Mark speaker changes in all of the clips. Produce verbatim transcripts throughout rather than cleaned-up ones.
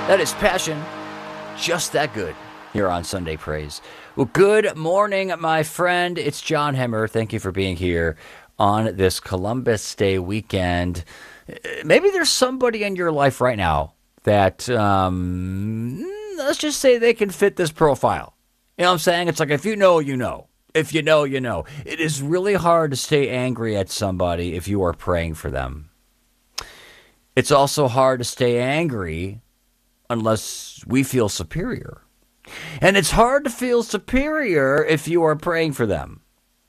Speaker 1: That is passion, just that good, here on Sunday Praise. Well, good morning, my friend. It's John Hemmer. Thank you for being here on this Columbus Day weekend. Maybe there's somebody in your life right now that, um, let's just say they can fit this profile. You know what I'm saying? It's like, if you know, you know. If you know, you know. It is really hard to stay angry at somebody if you are praying for them. It's also hard to stay angry unless we feel superior. And it's hard to feel superior if you are praying for them.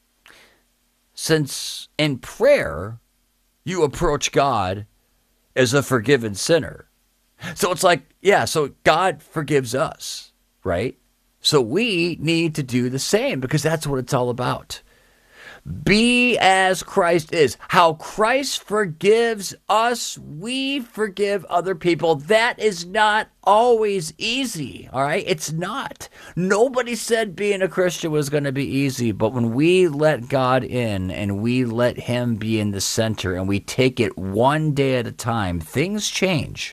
Speaker 1: Since in prayer, you approach God as a forgiven sinner. So it's like, yeah, so God forgives us, right? So we need to do the same because that's what it's all about. Be as Christ is. How Christ forgives us, we forgive other people. That is not always easy, all right? It's not. Nobody said being a Christian was going to be easy, but when we let God in and we let him be in the center and we take it one day at a time, things change.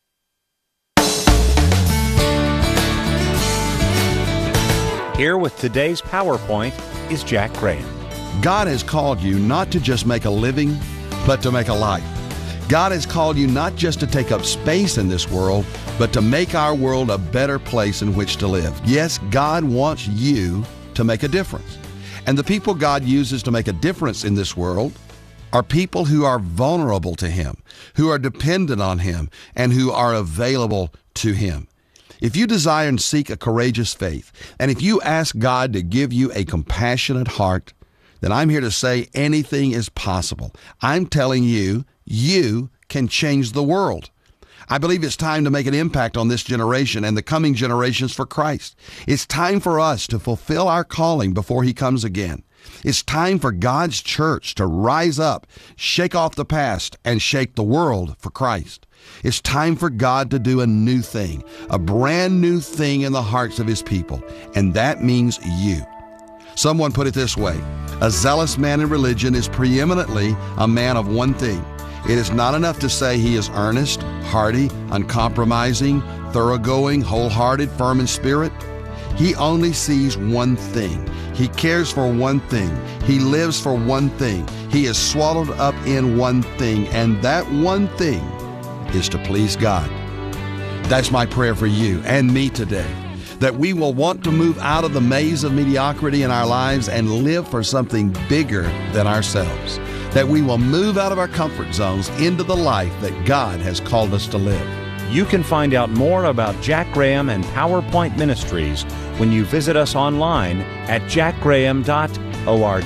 Speaker 2: Here with today's PowerPoint is Jack Graham.
Speaker 3: God has called you not to just make a living, but to make a life. God has called you not just to take up space in this world, but to make our world a better place in which to live. Yes, God wants you to make a difference. And the people God uses to make a difference in this world are people who are vulnerable to Him, who are dependent on Him, and who are available to Him. If you desire and seek a courageous faith, and if you ask God to give you a compassionate heart, then I'm here to say anything is possible. I'm telling you, you can change the world. I believe it's time to make an impact on this generation and the coming generations for Christ. It's time for us to fulfill our calling before He comes again. It's time for God's church to rise up, shake off the past, and shake the world for Christ. It's time for God to do a new thing, a brand new thing in the hearts of His people, and that means you. Someone put it this way: a zealous man in religion is preeminently a man of one thing. It is not enough to say he is earnest, hearty, uncompromising, thoroughgoing, wholehearted, firm in spirit. He only sees one thing. He cares for one thing. He lives for one thing. He is swallowed up in one thing, and that one thing is to please God. That's my prayer for you and me today, that we will want to move out of the maze of mediocrity in our lives and live for something bigger than ourselves, that we will move out of our comfort zones into the life that God has called us to live.
Speaker 2: You can find out more about Jack Graham and PowerPoint Ministries when you visit us online at jack graham dot org.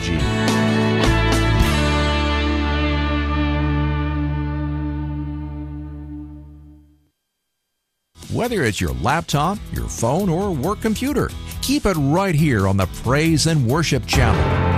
Speaker 4: Whether it's your laptop, your phone, or work computer, keep it right here on the Praise and Worship Channel.